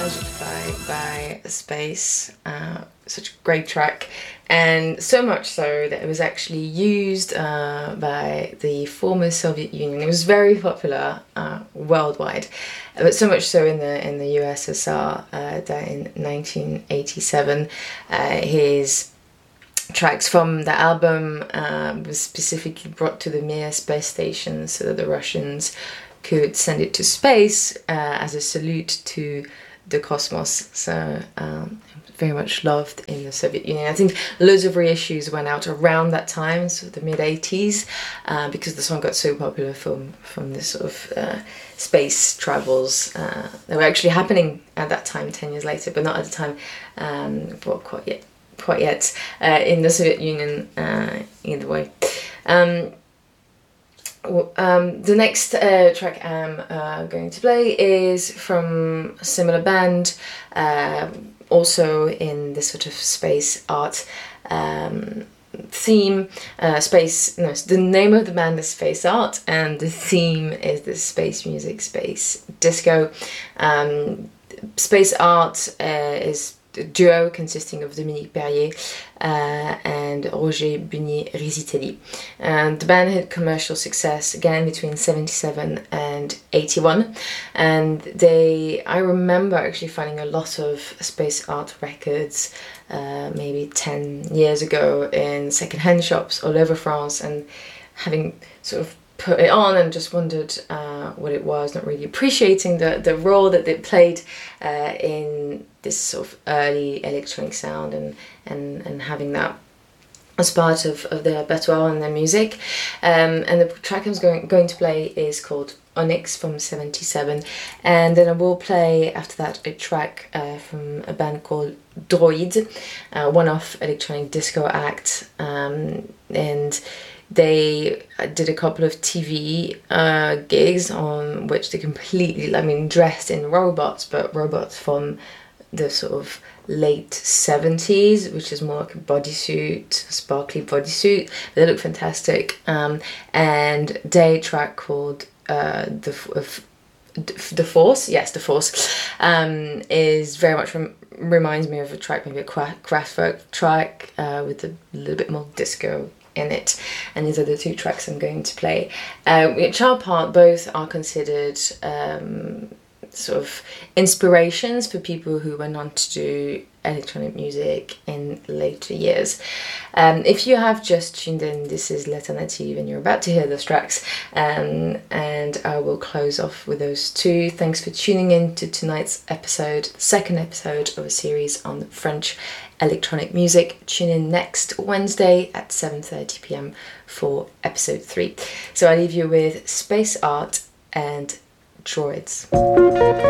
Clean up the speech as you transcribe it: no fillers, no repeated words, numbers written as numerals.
Nostalgic by Space. Such a great track, and so much so that it was actually used by the former Soviet Union. It was very popular worldwide, but so much so in the USSR that in 1987 his tracks from the album was specifically brought to the Mir space station so that the Russians could send it to space as a salute to the cosmos. So very much loved in the Soviet Union. I think loads of reissues went out around that time, so the mid-80s, because the song got so popular from this sort of space travels that were actually happening at that time, 10 years later, but not at the time, well, quite yet in the Soviet Union either way. The next track I'm going to play is from a similar band, also in this sort of space art theme. The name of the band is Space Art, and the theme is the space music, space disco. Space Art is a duo consisting of Dominique Perrier and Roger Bugny-Rizzitelli. And the band had commercial success again between 77 and 81, and I remember actually finding a lot of Space Art records maybe 10 years ago in second-hand shops all over France, and having sort of put it on and just wondered what it was, not really appreciating the role that it played in this sort of early electronic sound, and having that as part of their repertoire and their music. And the track I'm going to play is called Onyx from 77, and then I will play after that a track from a band called Droid, one-off electronic disco act, and they did a couple of TV gigs on which they completely, dressed in robots, but robots from the sort of late 70s, which is more like a bodysuit, sparkly bodysuit. They look fantastic. And their track called The Force, yes, The Force, is very much reminds me of a track, maybe a Kraftwerk track with a little bit more disco in it, and these are the two tracks I'm going to play, which both are considered sort of inspirations for people who went on to do electronic music in later years. If you have just tuned in, this is L'Alternative and you're about to hear those tracks, and I will close off with those two. Thanks for tuning in to tonight's episode, second episode of a series on French electronic music. Tune in next Wednesday at 7:30 p.m. for episode 3. So I leave you with Space Art and Droids.